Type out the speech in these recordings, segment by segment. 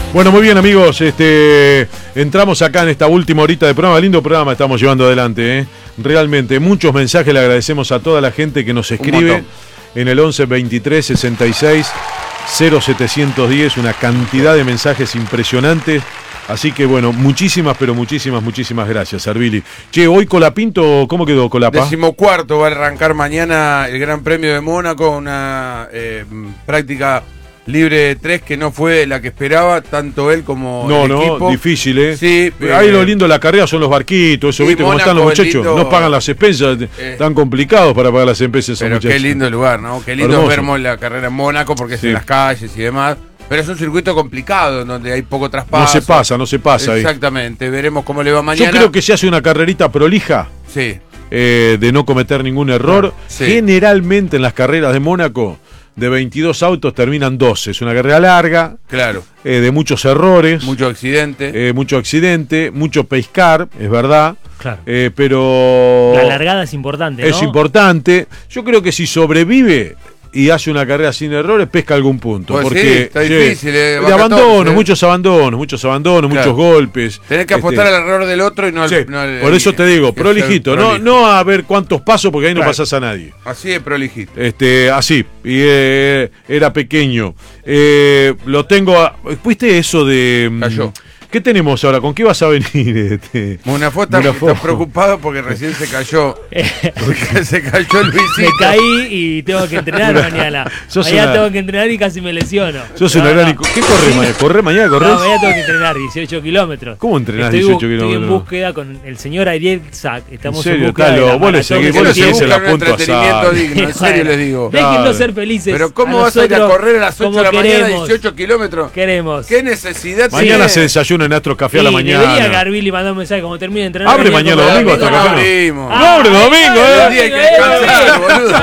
Bueno, muy bien, amigos, entramos acá en esta última horita de programa, lindo programa estamos llevando adelante, realmente, muchos mensajes, le agradecemos a toda la gente que nos escribe en el 11 23 66 0710, una cantidad de mensajes impresionantes, así que bueno, muchísimas gracias, Arvili. Che, hoy Colapinto, ¿cómo quedó Colapa? 14º va a arrancar mañana el Gran Premio de Mónaco, una práctica libre de 3 que no fue la que esperaba, tanto él como el equipo. No, difícil, ¿eh? Sí, ahí lo lindo de la carrera son los barquitos, eso, ¿viste cómo están los muchachos? No pagan las expensas, están complicados para pagar las expensas esos muchachos. Pero qué lindo lugar, ¿no? Qué lindo ver la carrera en Mónaco porque es en las calles y demás. Pero es un circuito complicado, donde hay poco traspaso. No se pasa ahí. Exactamente, veremos cómo le va mañana. Yo creo que se hace una carrerita prolija, de no cometer ningún error. Generalmente en las carreras de Mónaco, de 22 autos terminan 12. Es una carrera larga, de muchos errores. Mucho accidente, mucho pescar, es verdad. Claro. Pero la largada es importante, ¿no? Es importante. Yo creo que si sobrevive y hace una carrera sin errores, pesca algún punto. Pues porque está difícil, de abandonos, muchos abandonos, muchos golpes. Tenés que apostar al error del otro y no al... Por eso te digo, prolijito. No a ver cuántos pasos, porque ahí no pasás a nadie. Así de prolijito. Así. Y era pequeño. Lo tengo... ¿Viste eso de... Cayó. ¿Qué tenemos ahora? ¿Con qué vas a venir? Munafó está preocupado porque recién se cayó. Se cayó Luisito. Me caí y tengo que entrenar mañana. Mañana tengo que entrenar y casi me lesiono. Sos una gran... ¿Qué corres mañana? ¿Corres mañana? No, mañana tengo que entrenar 18 kilómetros. ¿Cómo entrenás 18 kilómetros? Estoy en búsqueda con el señor Ariel Sack. Estamos en búsqueda de la vos le seguís en la punta asada. En serio les digo. Déjennos ser felices. Pero ¿cómo vas a ir a correr a las 8 de la mañana 18 kilómetros? Queremos. ¿Qué necesidad tiene? Mañana se desayuna en Astro Café a la mañana. Debería Garvili mandar un mensaje como termine de entrenar. Abre mañana domingo hasta acá. No abre domingo, Un día hay que descansar,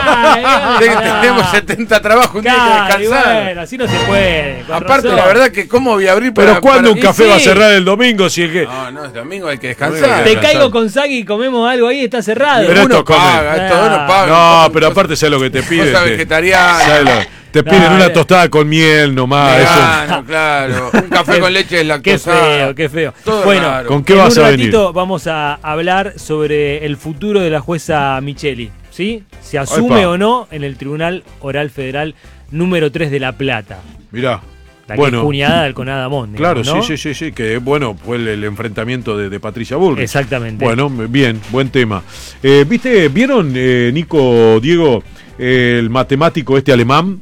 boludo. Tenemos 70 trabajos, un día hay que descansar. Bueno, así no se puede. Aparte, la verdad que cómo voy a abrir para... Pero ¿cuándo un café va a cerrar el domingo si es que... No, el domingo hay que descansar. Te caigo con Sagui y comemos algo ahí, está cerrado. Pero uno paga, esto uno paga. No, pero aparte sabes lo que te piden. Cosa vegetariana. Te piden una tostada con miel nomás. Claro. Un café con leche es lactosada. Qué feo. Todo bueno, raro. ¿Con qué vas a venir? En un ratito vamos a hablar sobre el futuro de la jueza Micheli, ¿sí? Se asume o no en el Tribunal Oral Federal número 3 de La Plata. Mirá. La que es cuñada del Conada Mond. Claro, ¿no? sí, que bueno, fue el enfrentamiento de Patricia Bullrich. Exactamente. Bueno, bien, buen tema. ¿Vieron, Nico, Diego, el matemático alemán?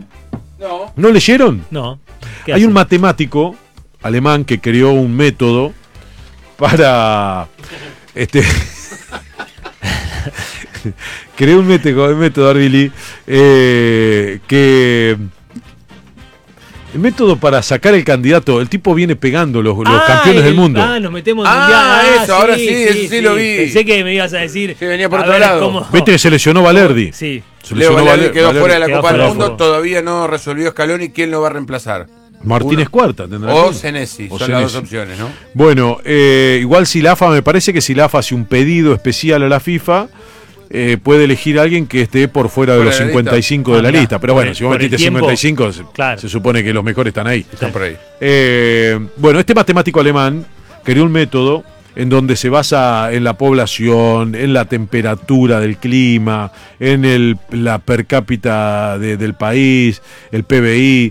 No. ¿No leyeron? No. Hay un matemático alemán que creó un método para... creó un método, Arvili, que... El método para sacar el candidato, el tipo viene pegando los campeones del mundo. Nos metemos en mundial. Eso, ahora sí lo vi. Pensé que me ibas a decir. Que venía por otro lado. Viste que se lesionó Valerdi. Sí. Leo Valerdi quedó fuera de la Copa del Mundo. Todavía no resolvió Scaloni quién lo va a reemplazar. Martínez Cuarta tendrá. O Senesi, son las dos opciones, ¿no? Bueno, igual si la AFA, me parece que si la AFA hace un pedido especial a la FIFA, puede elegir a alguien que esté por fuera de los 55 de la lista. Pero bueno, si vos metiste 55, se supone que los mejores están ahí. Están por ahí. Bueno, este matemático alemán creó un método en donde se basa en la población, en la temperatura del clima, en la per cápita del país, el PBI,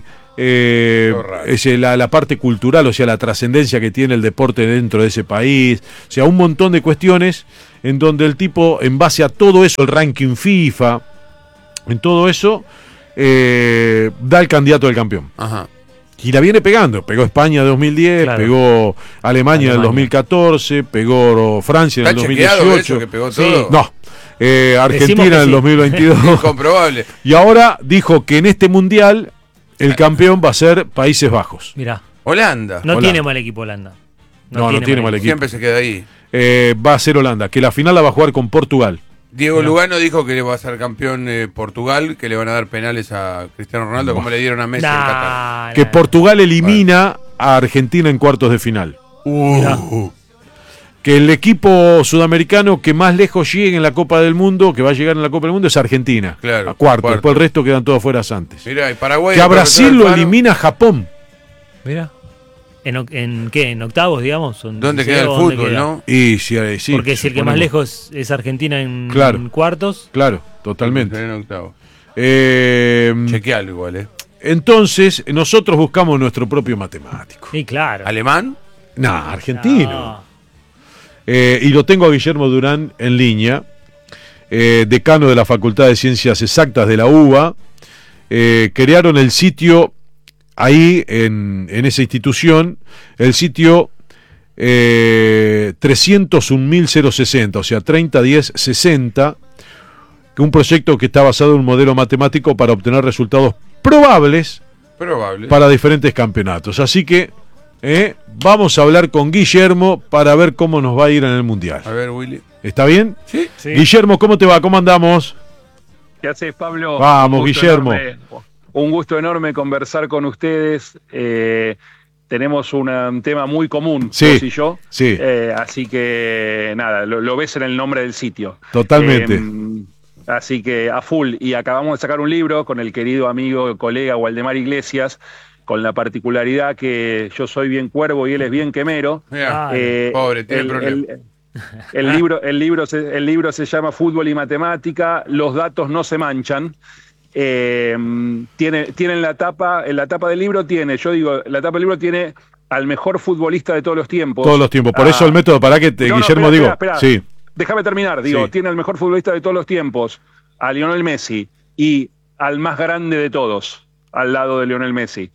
la parte cultural, o sea, la trascendencia que tiene el deporte dentro de ese país, o sea, un montón de cuestiones en donde el tipo, en base a todo eso, el ranking FIFA, en todo eso, da el candidato del campeón. Ajá. Y la viene pegando. Pegó España en 2010, claro. Pegó Alemania en el 2014, pegó Francia en el 2018. Eso, que pegó todo? Sí. No. Argentina en el 2022. Incomprobable. Y ahora dijo que en este mundial el campeón va a ser Países Bajos. Mirá. Holanda. No tiene mal equipo Holanda. No tiene mal equipo. Siempre se queda ahí. Va a ser Holanda, que la final la va a jugar con Portugal. Diego Lugano dijo que le va a ser campeón Portugal, que le van a dar penales a Cristiano Ronaldo, como le dieron a Messi en Qatar. Que Portugal elimina a Argentina en cuartos de final. Que el equipo sudamericano que más lejos llegue en la Copa del Mundo, que va a llegar en la Copa del Mundo, es Argentina. Claro, a cuartos. Después el resto quedan todos fuera antes. Mirá, y Paraguay. Que a Brasil lo elimina Japón. Mirá. ¿En qué? ¿En octavos, digamos? ¿Dónde queda el fútbol, no? Y sí, porque si el que más lejos es Argentina en cuartos. Claro, totalmente. En octavos. Chequealo igual, Entonces, nosotros buscamos nuestro propio matemático. Sí, claro. ¿Alemán? No, argentino. Y lo tengo a Guillermo Durán en línea, decano de la Facultad de Ciencias Exactas de la UBA. Crearon el sitio ahí en esa institución, el sitio 301.060, o sea, 301060, que un proyecto que está basado en un modelo matemático para obtener resultados probables para diferentes campeonatos. Así que vamos a hablar con Guillermo para ver cómo nos va a ir en el Mundial. A ver, Willy. ¿Está bien? Sí. Guillermo, ¿cómo te va? ¿Cómo andamos? ¿Qué haces, Pablo? Vamos, Guillermo. Un gusto enorme conversar con ustedes. Tenemos un tema muy común, vos y yo. Sí. Así que, nada, lo ves en el nombre del sitio. Totalmente. Así que a full. Y acabamos de sacar un libro con el querido amigo, colega Waldemar Iglesias, con la particularidad que yo soy bien cuervo y él es bien quemero. Pobre, tiene problema. El libro se llama Fútbol y Matemática, los datos no se manchan. Tienen en la tapa del libro la tapa del libro tiene al mejor futbolista de todos los tiempos. Todos los tiempos, por eso el método, para que Guillermo espera. Sí. Déjame terminar, tiene al mejor futbolista de todos los tiempos, a Lionel Messi, y al más grande de todos, al lado de Lionel Messi.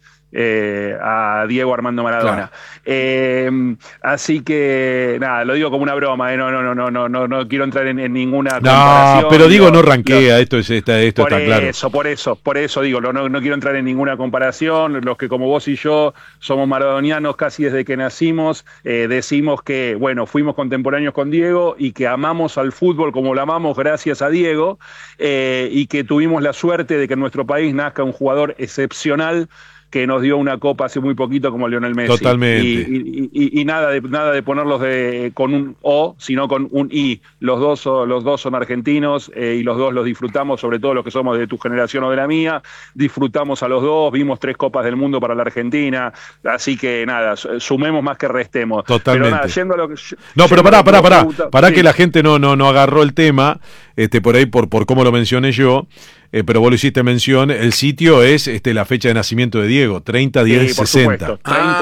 A Diego Armando Maradona. Claro. Así que nada, lo digo como una broma, no quiero entrar en ninguna comparación. Pero no ranquea, esto está claro. Por eso digo, no quiero entrar en ninguna comparación. Los que como vos y yo somos maradonianos casi desde que nacimos, decimos que, bueno, fuimos contemporáneos con Diego y que amamos al fútbol como lo amamos gracias a Diego, y que tuvimos la suerte de que en nuestro país nazca un jugador excepcional que nos dio una copa hace muy poquito como Lionel Messi. Totalmente. Y nada de ponerlos con un O, sino con un I. Los dos son argentinos, y los dos los disfrutamos, sobre todo los que somos de tu generación o de la mía. Disfrutamos a los dos, vimos 3 Copas del Mundo para la Argentina. Así que nada, sumemos más que restemos. Totalmente. Pero nada, yendo a lo que... pero pará, que la gente no agarró el tema, por ahí por cómo lo mencioné yo. Pero vos lo hiciste mención, el sitio es la fecha de nacimiento de Diego, 301060.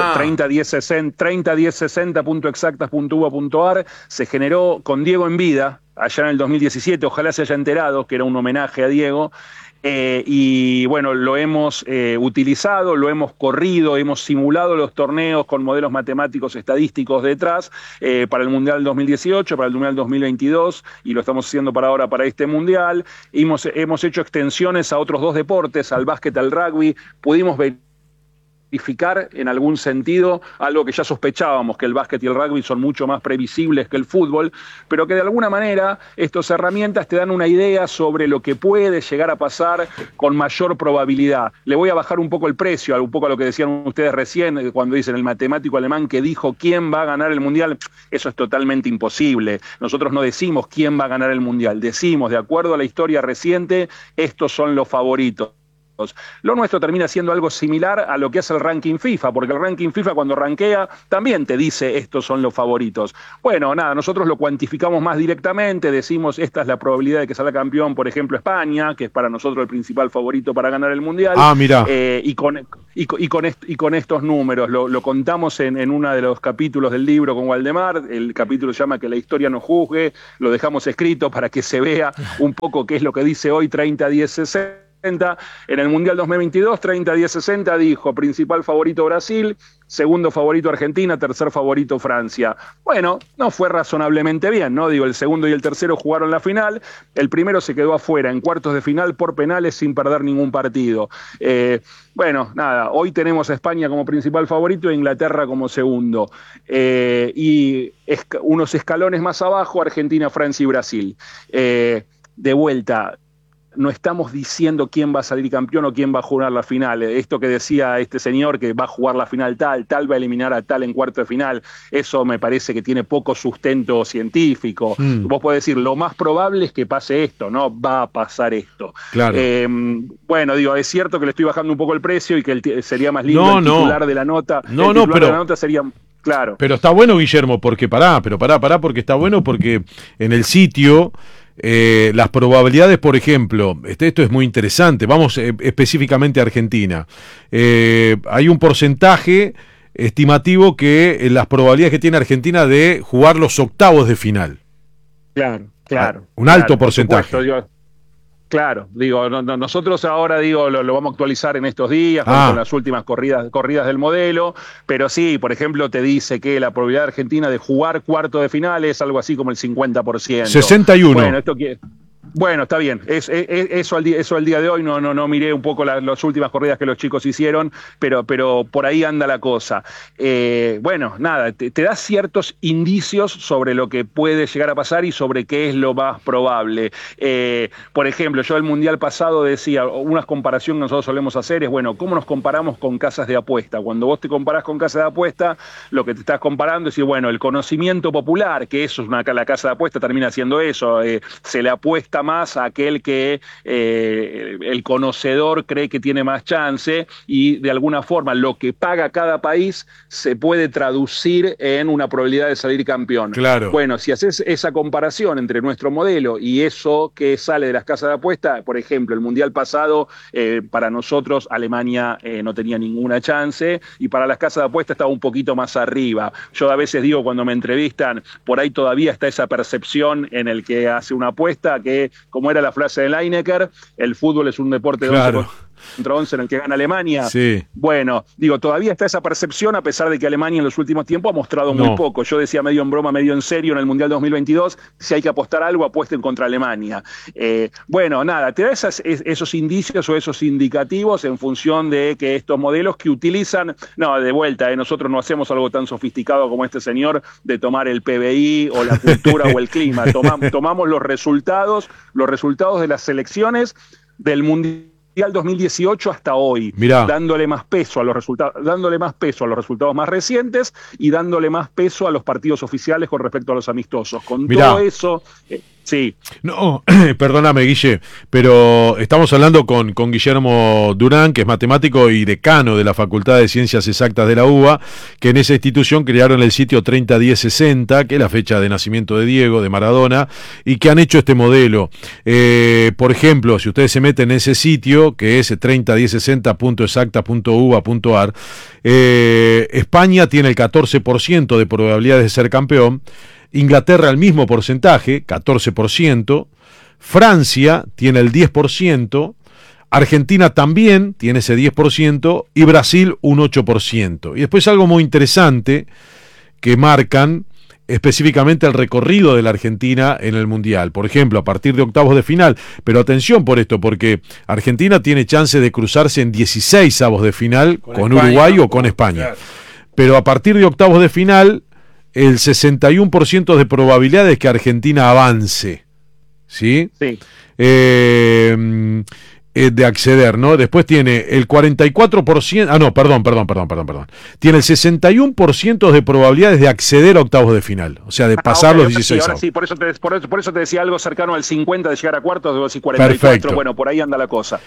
301060.exactas.uva.ar. Se generó con Diego en vida, allá en el 2017, ojalá se haya enterado que era un homenaje a Diego. Y bueno, lo hemos utilizado, lo hemos corrido, hemos simulado los torneos con modelos matemáticos estadísticos detrás, para el Mundial 2018, para el Mundial 2022, y lo estamos haciendo para este Mundial. Hemos hecho extensiones a otros 2 deportes, al básquet, al rugby. Pudimos verificar en algún sentido algo que ya sospechábamos, que el básquet y el rugby son mucho más previsibles que el fútbol, pero que de alguna manera estas herramientas te dan una idea sobre lo que puede llegar a pasar con mayor probabilidad. Le voy a bajar un poco el precio, un poco a lo que decían ustedes recién, cuando dicen el matemático alemán que dijo quién va a ganar el Mundial. Eso es totalmente imposible. Nosotros no decimos quién va a ganar el Mundial, decimos, de acuerdo a la historia reciente, estos son los favoritos. Lo nuestro termina siendo algo similar a lo que hace el ranking FIFA, porque el ranking FIFA cuando rankea también te dice estos son los favoritos. Bueno, nada, nosotros lo cuantificamos más directamente, decimos esta es la probabilidad de que salga campeón, por ejemplo, España, que es para nosotros el principal favorito para ganar el Mundial. Mirá. Y con estos números, lo contamos en uno de los capítulos del libro con Waldemar. El capítulo se llama Que la historia no juzgue, lo dejamos escrito para que se vea un poco qué es lo que dice hoy 30-10-60. En el Mundial 2022, 30-10-60 dijo principal favorito Brasil, segundo favorito Argentina, tercer favorito Francia. Bueno, no fue razonablemente bien, ¿no? Digo, el segundo y el tercero jugaron la final, el primero se quedó afuera en cuartos de final por penales sin perder ningún partido. Bueno, nada, hoy tenemos a España como principal favorito e Inglaterra como segundo. Y unos escalones más abajo, Argentina, Francia y Brasil. De vuelta, no estamos diciendo quién va a salir campeón o quién va a jugar la final. Esto que decía este señor, que va a jugar la final tal va a eliminar a tal en cuarto de final, eso me parece que tiene poco sustento científico. Vos podés decir, lo más probable es que pase esto, no va a pasar esto. Claro. Bueno, digo, es cierto que le estoy bajando un poco el precio y que sería más lindo el titular de la nota. Pero de la nota sería... Claro. Pero está bueno, Guillermo, porque pará, porque está bueno, porque en el sitio... las probabilidades, por ejemplo, esto es muy interesante, vamos específicamente a Argentina, hay un porcentaje estimativo que las probabilidades que tiene Argentina de jugar los octavos de final. Claro. Un alto porcentaje. Claro, nosotros ahora lo vamos a actualizar en estos días con las últimas corridas del modelo, pero sí, por ejemplo, te dice que la probabilidad de Argentina de jugar cuarto de final es algo así como el 50%. 61. Bueno, está bien. Eso al día de hoy no miré un poco las últimas corridas que los chicos hicieron, pero por ahí anda la cosa. Bueno, nada, te da ciertos indicios sobre lo que puede llegar a pasar y sobre qué es lo más probable. Por ejemplo, yo el Mundial pasado decía, una comparación que nosotros solemos hacer es, bueno, ¿cómo nos comparamos con casas de apuesta? Cuando vos te comparás con casas de apuesta, lo que te estás comparando es decir, bueno, el conocimiento popular, que eso es la casa de apuesta termina haciendo eso, se le apuesta más a aquel que el conocedor cree que tiene más chance y de alguna forma lo que paga cada país se puede traducir en una probabilidad de salir campeón. Claro. Bueno, si haces esa comparación entre nuestro modelo y eso que sale de las casas de apuesta, por ejemplo, el Mundial pasado para nosotros Alemania no tenía ninguna chance y para las casas de apuesta estaba un poquito más arriba. Yo a veces digo cuando me entrevistan, por ahí todavía está esa percepción en el que hace una apuesta que, como era la frase de Lineker, el fútbol es un deporte de 11 contra 11 en el que gana Alemania. Sí. Bueno, todavía está esa percepción a pesar de que Alemania en los últimos tiempos ha mostrado muy poco. Yo decía medio en broma, medio en serio en el Mundial 2022, si hay que apostar algo, apuesten contra Alemania. Bueno, nada, te da esos indicios o esos indicativos en función de que estos modelos que utilizan, de vuelta, nosotros no hacemos algo tan sofisticado como este señor de tomar el PBI o la cultura o el clima. Tomamos los resultados de las selecciones del Mundial 2018 hasta hoy, dándole más peso a los resultados más recientes y dándole más peso a los partidos oficiales con respecto a los amistosos. Con todo eso, sí. No, perdóname, Guille, pero estamos hablando con Guillermo Durán, que es matemático y decano de la Facultad de Ciencias Exactas de la UBA, que en esa institución crearon el sitio 301060, que es la fecha de nacimiento de Diego, de Maradona, y que han hecho este modelo. Por ejemplo, si ustedes se meten en ese sitio, que es 301060.exacta.uba.ar, España tiene el 14% de probabilidades de ser campeón, Inglaterra el mismo porcentaje, 14%, Francia tiene el 10%, Argentina también tiene ese 10% y Brasil un 8%. Y después algo muy interesante que marcan específicamente el recorrido de la Argentina en el Mundial. Por ejemplo, a partir de octavos de final. Pero atención por esto, porque Argentina tiene chance de cruzarse en 16 avos de final con España, Uruguay o con España. Claro. Pero a partir de octavos de final, el 61% de probabilidades que Argentina avance. ¿Sí? Sí. De acceder, ¿no? Después tiene el 44%, perdón. Tiene el 61% de probabilidades de acceder a octavos de final, o sea, de pasar los 16 avos. Sí, por eso te decía algo cercano al 50 de llegar a cuartos, debo decir 44, perfecto. Bueno, por ahí anda la cosa.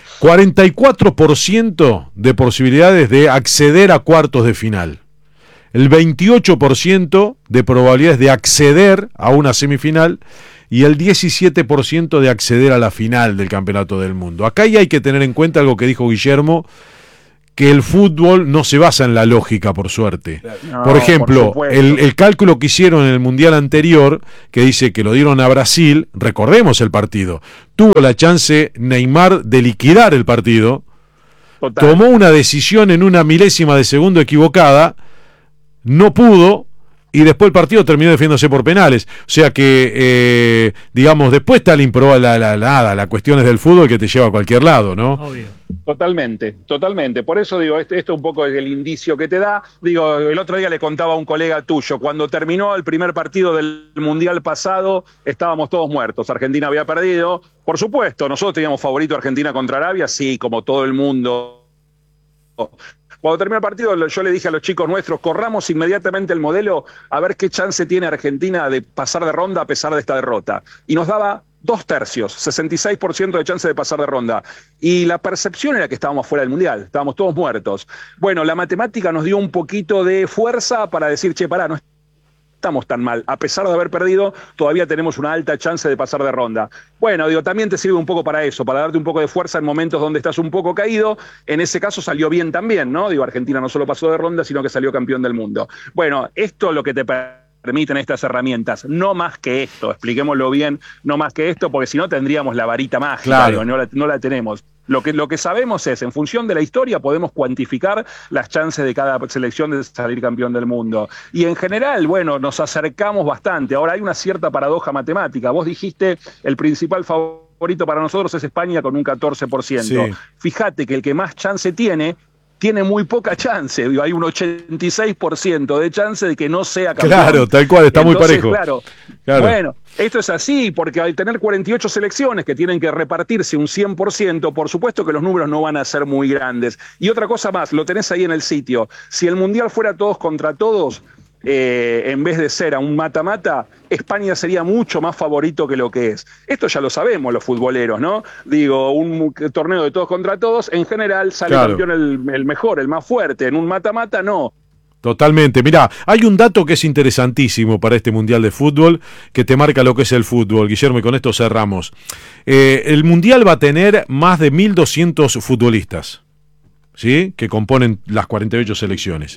44% de posibilidades de acceder a cuartos de final. El 28% de probabilidades de acceder a una semifinal y el 17% de acceder a la final del Campeonato del Mundo. Acá hay que tener en cuenta algo que dijo Guillermo, que el fútbol no se basa en la lógica, por suerte. No, por ejemplo, el cálculo que hicieron en el Mundial anterior, que dice que lo dieron a Brasil, recordemos el partido, tuvo la chance Neymar de liquidar el partido, total. Tomó una decisión en una milésima de segundo equivocada, no pudo, y después el partido terminó defendiéndose por penales. O sea que, digamos, después está la cuestiones del fútbol que te lleva a cualquier lado, ¿no? Obvio. Totalmente, totalmente. Por eso digo, esto un poco es el indicio que te da. Digo, el otro día le contaba a un colega tuyo, cuando terminó el primer partido del Mundial pasado, estábamos todos muertos. Argentina había perdido. Por supuesto, nosotros teníamos favorito Argentina contra Arabia, sí, como todo el mundo. Cuando terminó el partido, yo le dije a los chicos nuestros, corramos inmediatamente el modelo a ver qué chance tiene Argentina de pasar de ronda a pesar de esta derrota. Y nos daba 2/3, 66% de chance de pasar de ronda. Y la percepción era que estábamos fuera del Mundial, estábamos todos muertos. Bueno, la matemática nos dio un poquito de fuerza para decir, che, pará, no estamos tan mal. A pesar de haber perdido, todavía tenemos una alta chance de pasar de ronda. Bueno, digo, también te sirve un poco para eso, para darte un poco de fuerza en momentos donde estás un poco caído. En ese caso salió bien también, ¿no? Digo, Argentina no solo pasó de ronda, sino que salió campeón del mundo. Bueno, esto es lo que te permiten estas herramientas, no más que esto, expliquémoslo bien, no más que esto, porque si no tendríamos la varita mágica, claro. Digo, no la tenemos. Lo que sabemos es, en función de la historia, podemos cuantificar las chances de cada selección de salir campeón del mundo. Y en general, bueno, nos acercamos bastante. Ahora hay una cierta paradoja matemática. Vos dijiste, el principal favorito para nosotros es España con un 14%. Sí. Fíjate que el que más chance tiene muy poca chance. Hay un 86% de chance de que no sea campeón. Claro, tal cual, está Entonces, muy parejo. Claro. Bueno, esto es así, porque al tener 48 selecciones que tienen que repartirse un 100%, por supuesto que los números no van a ser muy grandes. Y otra cosa más, lo tenés ahí en el sitio. Si el Mundial fuera todos contra todos, en vez de ser a un mata-mata, España sería mucho más favorito que lo que es. Esto ya lo sabemos los futboleros, ¿no? Digo, un torneo de todos contra todos, en general sale campeón el mejor, el más fuerte. En un mata-mata, no. Totalmente. Mirá, hay un dato que es interesantísimo para este Mundial de Fútbol, que te marca lo que es el fútbol, Guillermo, y con esto cerramos. El Mundial va a tener más de 1.200 futbolistas, ¿sí? Que componen las 48 selecciones.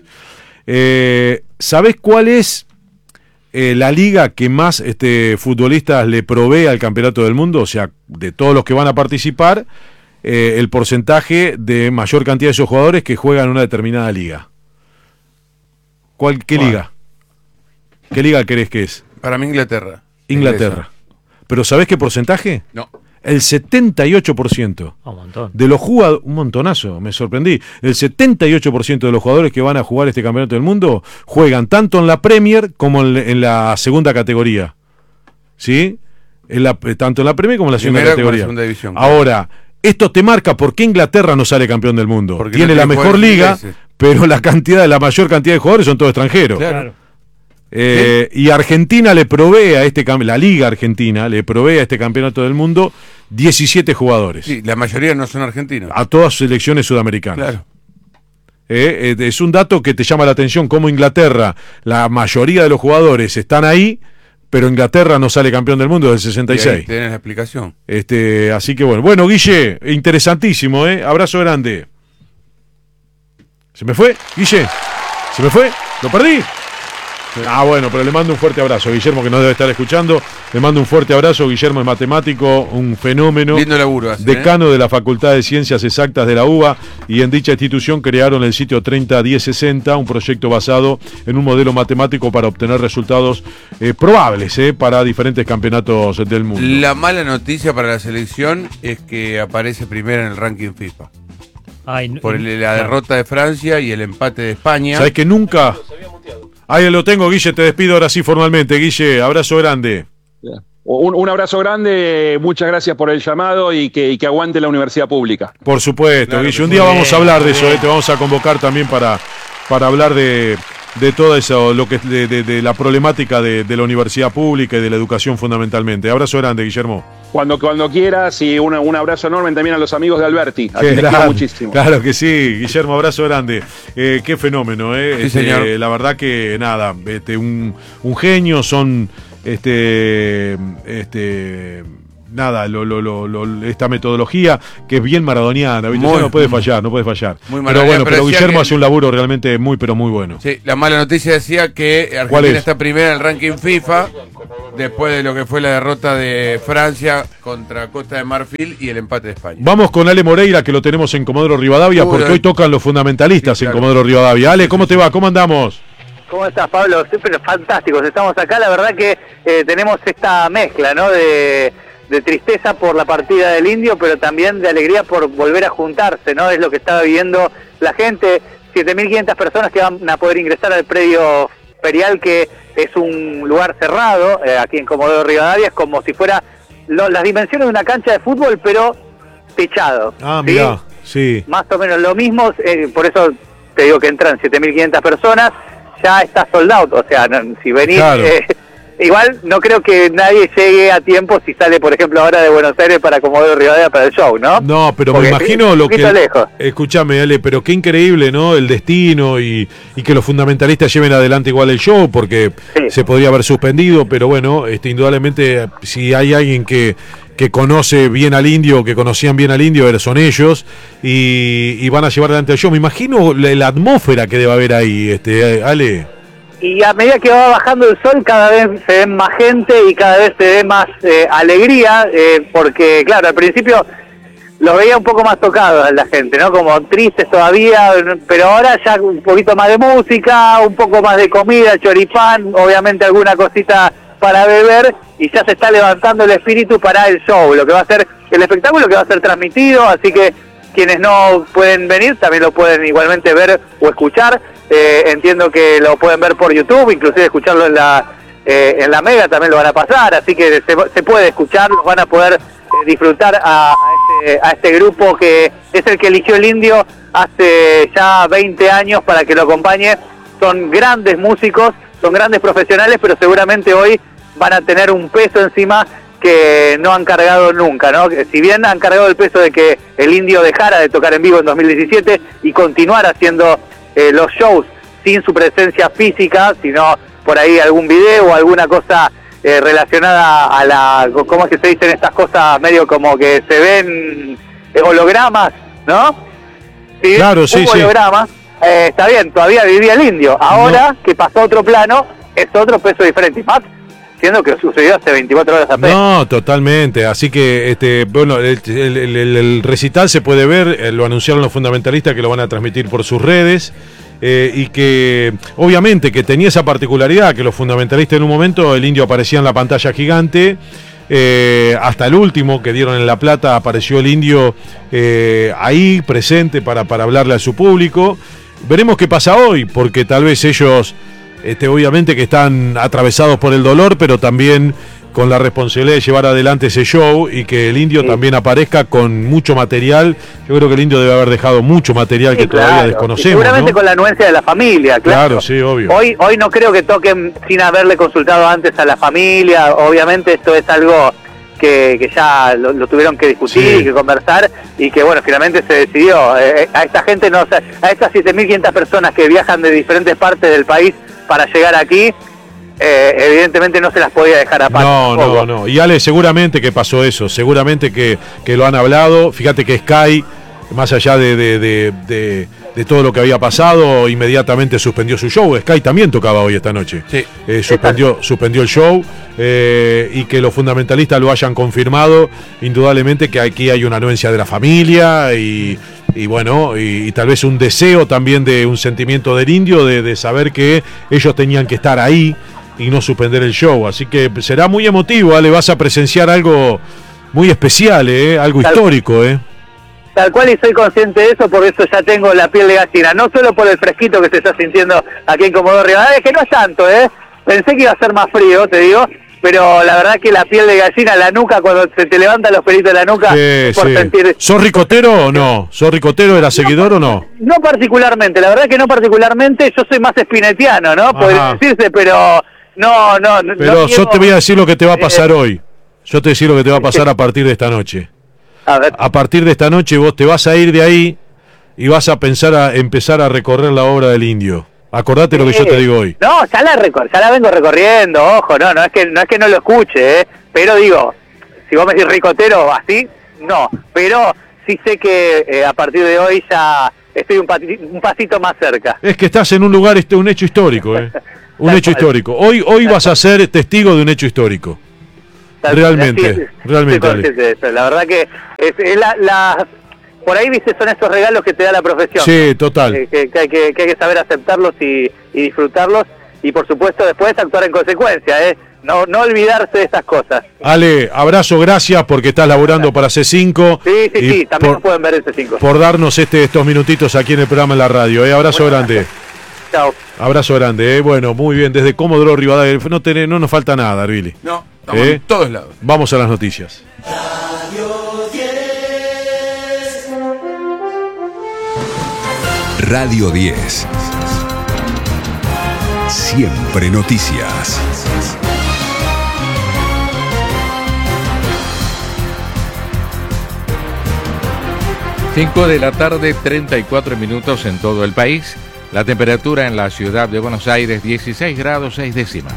¿Sabés cuál es la liga que más futbolistas le provee al Campeonato del Mundo? O sea, de todos los que van a participar, el porcentaje de mayor cantidad de esos jugadores que juegan en una determinada liga. ¿Qué liga? ¿Qué liga crees que es? Para mí Inglaterra. Inglaterra. ¿Pero sabés qué porcentaje? No. El 78%. Un montón. De los jugadores, un montonazo, me sorprendí. El 78% de los jugadores que van a jugar este Campeonato del Mundo juegan tanto en la Premier como en la segunda categoría. ¿Sí? Tanto en la Premier como en la segunda categoría. Segunda división, claro. Ahora, esto te marca por qué Inglaterra no sale campeón del mundo. Porque tiene no la mejor liga, ingleses, pero la mayor cantidad de jugadores son todos extranjeros. Claro. Y Argentina le provee a la Liga Argentina le provee a este Campeonato del Mundo 17 jugadores. Sí, la mayoría no son argentinos. A todas selecciones sudamericanas. Claro. Es un dato que te llama la atención, como Inglaterra, la mayoría de los jugadores están ahí, pero Inglaterra no sale campeón del mundo desde el 66. Y ahí tenés la explicación. Así que bueno, Guille, interesantísimo, abrazo grande. ¿Se me fue, Guille? ¿Se me fue? ¿Lo perdí? Bueno, pero le mando un fuerte abrazo, Guillermo, que nos debe estar escuchando. Le mando un fuerte abrazo. Guillermo es matemático, un fenómeno. Lindo laburo hace, decano de la Facultad de Ciencias Exactas de la UBA, y en dicha institución crearon el sitio 301060, un proyecto basado en un modelo matemático para obtener resultados probables para diferentes campeonatos del mundo. La mala noticia para la selección es que aparece primera en el ranking FIFA. Por la derrota de Francia y el empate de España. ¿Sabes que nunca? Ahí lo tengo, Guille, te despido ahora sí formalmente. Guille, abrazo grande. Un abrazo grande, muchas gracias por el llamado y que aguante la universidad pública. Por supuesto, claro, Guille, un día vamos a hablar de eso, te vamos a convocar también para hablar de todo eso, lo que de la problemática de la universidad pública y de la educación fundamentalmente. Abrazo grande, Guillermo. Cuando quieras, y un abrazo enorme también a los amigos de Alberti, a quienes quiero muchísimo. Claro que sí, Guillermo, abrazo grande. Qué fenómeno, Sí, señor. La verdad que nada, un genio, son nada, esta metodología que es bien maradoniana, ¿viste? No puede fallar. Muy pero bueno, pero Guillermo que hace un laburo realmente pero muy bueno. Sí, la mala noticia decía que Argentina está primera en el ranking FIFA después de lo que fue la derrota de Francia contra Costa de Marfil y el empate de España. Vamos con Ale Moreira, que lo tenemos en Comodoro Rivadavia, porque hoy tocan los fundamentalistas en Comodoro Rivadavia. Ale, ¿cómo te va? ¿Cómo andamos? ¿Cómo estás, Pablo? Siempre fantásticos. Estamos acá, la verdad que tenemos esta mezcla, ¿no? De tristeza por la partida del Indio, pero también de alegría por volver a juntarse, ¿no? Es lo que estaba viviendo la gente. 7.500 personas que van a poder ingresar al predio ferial, que es un lugar cerrado, aquí en Comodoro Rivadavia. Es como si fuera las dimensiones de una cancha de fútbol, pero techado. Ah, mirá, sí. Más o menos lo mismo, por eso te digo que entran 7.500 personas, ya está sold out, o sea, si venís... Claro. Igual no creo que nadie llegue a tiempo si sale, por ejemplo, ahora de Buenos Aires para Comodoro Rivadavia para el show, ¿no? No, pero porque me imagino lo que... lejos. Escúchame, Ale, pero qué increíble, ¿no? El destino y que los fundamentalistas lleven adelante igual el show, porque Sí. se podría haber suspendido, pero bueno, indudablemente, si hay alguien que conoce bien al Indio, que conocían bien al Indio, son ellos, y van a llevar adelante el show. Me imagino la atmósfera que debe haber ahí, Ale. Y a medida que va bajando el sol, cada vez se ve más gente y cada vez se ve más alegría, porque, claro, al principio los veía un poco más tocados a la gente, ¿no? Como tristes todavía, pero ahora ya un poquito más de música, un poco más de comida, choripán, obviamente alguna cosita para beber, y ya se está levantando el espíritu para el show, lo que va a ser el espectáculo, que va a ser transmitido, así que quienes no pueden venir también lo pueden igualmente ver o escuchar. Entiendo que lo pueden ver por YouTube, inclusive escucharlo en la Mega también lo van a pasar, así que se puede escuchar, los van a poder disfrutar a este grupo que es el que eligió el Indio hace ya 20 años para que lo acompañe. Son grandes músicos, son grandes profesionales, pero seguramente hoy van a tener un peso encima que no han cargado nunca, ¿no? Si bien han cargado el peso de que el Indio dejara de tocar en vivo en 2017 y continuar haciendo los shows sin su presencia física, sino por ahí algún video o alguna cosa relacionada a la... ¿Cómo es que se dicen estas cosas? Medio como que se ven hologramas, ¿no? Si Claro, sí, sí. hologramas, está bien, todavía vivía el Indio. Ahora que pasó a otro plano, es otro peso diferente. Y más siendo que sucedió hace 24 horas apenas. No, totalmente. Así que, bueno, el recital se puede ver, lo anunciaron los fundamentalistas que lo van a transmitir por sus redes, y que obviamente que tenía esa particularidad, que los fundamentalistas en un momento, el Indio aparecía en la pantalla gigante, hasta el último que dieron en La Plata apareció el Indio ahí presente para hablarle a su público. Veremos qué pasa hoy, porque tal vez ellos... obviamente que están atravesados por el dolor, pero también con la responsabilidad de llevar adelante ese show y que el Indio también aparezca con mucho material. Yo creo que el Indio debe haber dejado mucho material que todavía desconocemos. Y seguramente, ¿no? ¿no? Con la anuencia de la familia, claro. Claro, sí, obvio. Hoy no creo que toquen sin haberle consultado antes a la familia. Obviamente esto es algo que ya lo tuvieron que discutir y que conversar, y que bueno, finalmente se decidió. A esta gente, a estas 7.500 personas que viajan de diferentes partes del país para llegar aquí, evidentemente no se las podía dejar aparte. No. Y Ale, seguramente que pasó eso, seguramente que lo han hablado. Fíjate que Sky, más allá de todo lo que había pasado, inmediatamente suspendió su show. Sky también tocaba hoy esta noche. Sí. Suspendió el show, y que los fundamentalistas lo hayan confirmado, indudablemente que aquí hay una anuencia de la familia y bueno, y tal vez un deseo también de un sentimiento del Indio de saber que ellos tenían que estar ahí y no suspender el show. Así que será muy emotivo, Ale, vas a presenciar algo muy especial, algo histórico, Tal cual, y soy consciente de eso, por eso ya tengo la piel de gallina, no solo por el fresquito que se está sintiendo aquí en Comodoro Rivadavia, que no es tanto, pensé que iba a ser más frío, te digo, pero la verdad que la piel de gallina, la nuca, cuando se te levantan los pelitos de la nuca, por sentir... ¿Sos ricotero o no? ¿Sos ricotero, era seguidor o no? No particularmente, la verdad que no particularmente, yo soy más spinetiano, ¿no? Podría decirse, pero no. Pero yo te voy a decir lo que te va a pasar hoy. Yo te voy a decir lo que te va a pasar a partir de esta noche. A ver. A partir de esta noche vos te vas a ir de ahí y vas a empezar a recorrer la obra del Indio. Acordate lo que yo te digo hoy. No, ya la vengo recorriendo, ojo, no es que no lo escuche, pero digo, si vos me decís ricotero así, no, pero sí sé que a partir de hoy ya estoy un pasito más cerca. Es que estás en un lugar, un hecho histórico, un hecho histórico. Hoy vas a ser testigo de un hecho histórico. Realmente. La verdad que es por ahí, viste, son esos regalos que te da la profesión. Sí, total. Que hay que saber aceptarlos y disfrutarlos. y por supuesto después actuar en consecuencia, no olvidarse de estas cosas. Ale, abrazo, gracias porque estás laburando para C5. Sí, también nos pueden ver en C5. Por darnos estos minutitos aquí en el programa en la radio, abrazo grande. Chao. Abrazo grande, bueno, muy bien, desde Comodoro Rivadavia, no nos falta nada, Arbili. No, estamos en todos lados. Vamos a las noticias. Radio 10. Siempre noticias. Cinco de la tarde, 34 minutos en todo el país. La temperatura en la ciudad de Buenos Aires, 16 grados 6 décimas.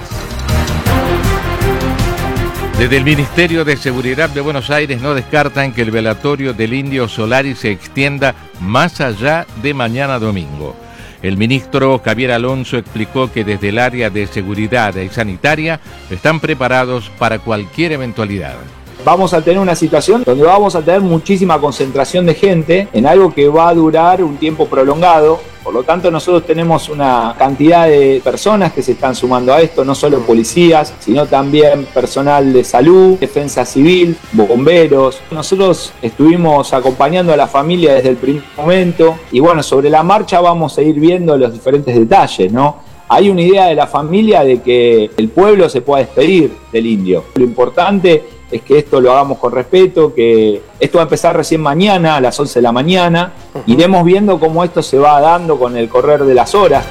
Desde el Ministerio de Seguridad de Buenos Aires no descartan que el velatorio del Indio Solari se extienda más allá de mañana domingo. El ministro Javier Alonso explicó que desde el área de seguridad y sanitaria están preparados para cualquier eventualidad. Vamos a tener una situación donde vamos a tener muchísima concentración de gente en algo que va a durar un tiempo prolongado. Por lo tanto, nosotros tenemos una cantidad de personas que se están sumando a esto, no solo policías, sino también personal de salud, defensa civil, bomberos. Nosotros estuvimos acompañando a la familia desde el primer momento y bueno, sobre la marcha vamos a ir viendo los diferentes detalles, ¿no? Hay una idea de la familia de que el pueblo se pueda despedir del indio. Lo importante es que esto lo hagamos con respeto, que esto va a empezar recién mañana a las 11 de la mañana. Iremos viendo cómo esto se va dando con el correr de las horas.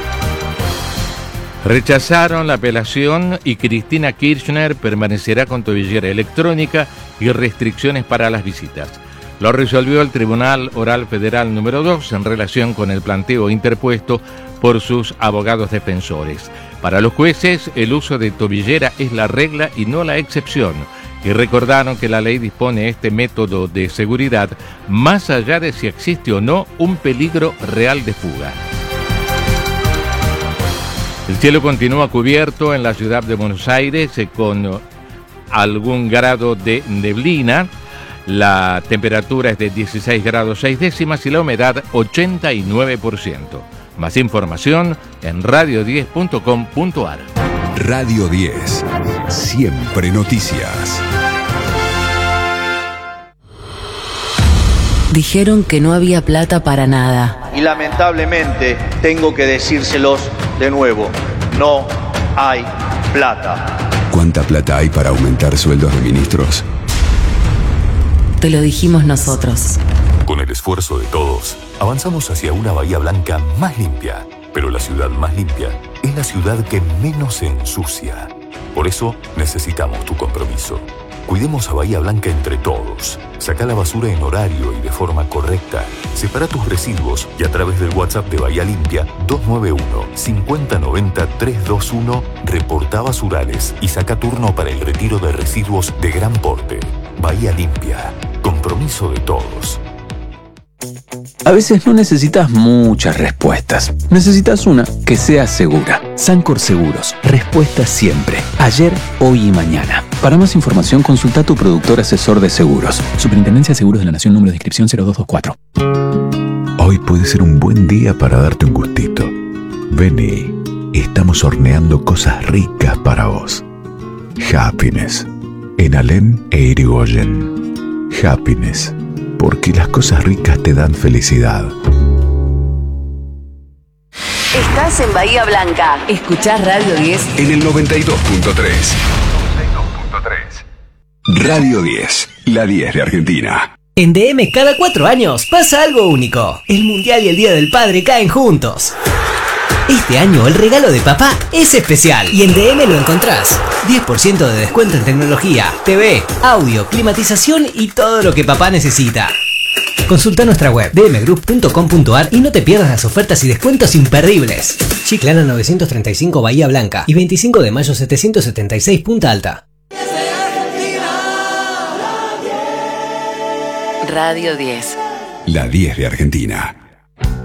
Rechazaron la apelación y Cristina Kirchner permanecerá con tobillera electrónica y restricciones para las visitas. Lo resolvió el Tribunal Oral Federal número 2 en relación con el planteo interpuesto por sus abogados defensores. Para los jueces, el uso de tobillera es la regla y no la excepción. Y recordaron que la ley dispone este método de seguridad más allá de si existe o no un peligro real de fuga. El cielo continúa cubierto en la ciudad de Buenos Aires con algún grado de neblina. La temperatura es de 16 grados 6 décimas y la humedad 89%. Más información en radio10.com.ar. Radio 10. Siempre noticias. Dijeron que no había plata para nada. Y lamentablemente tengo que decírselos de nuevo. No hay plata. ¿Cuánta plata hay para aumentar sueldos de ministros? Te lo dijimos nosotros. Con el esfuerzo de todos, avanzamos hacia una Bahía Blanca más limpia. Pero la ciudad más limpia es la ciudad que menos se ensucia. Por eso necesitamos tu compromiso. Cuidemos a Bahía Blanca entre todos. Saca la basura en horario y de forma correcta. Separa tus residuos y a través del WhatsApp de Bahía Limpia 291-5090-321 reporta basurales y saca turno para el retiro de residuos de gran porte. Bahía Limpia. Compromiso de todos. A veces no necesitas muchas respuestas. Necesitas una que sea segura. Sancor Seguros. Respuesta siempre. Ayer, hoy y mañana. Para más información, consulta a tu productor asesor de seguros. Superintendencia de Seguros de la Nación, número de inscripción 0224. Hoy puede ser un buen día para darte un gustito. Vení. Estamos horneando cosas ricas para vos. Happiness. En Alem e Irigoyen. Happiness. Porque las cosas ricas te dan felicidad. Estás en Bahía Blanca. Escuchás Radio 10 en el 92.3. Radio 10, la 10 de Argentina. En DM cada 4 años pasa algo único. El Mundial y el Día del Padre caen juntos. Este año el regalo de papá es especial y en DM lo encontrás. 10% de descuento en tecnología, TV, audio, climatización y todo lo que papá necesita. Consulta nuestra web dmgroup.com.ar y no te pierdas las ofertas y descuentos imperdibles. Chiclana 935 Bahía Blanca y 25 de mayo 776 Punta Alta. Radio 10. La 10 de Argentina.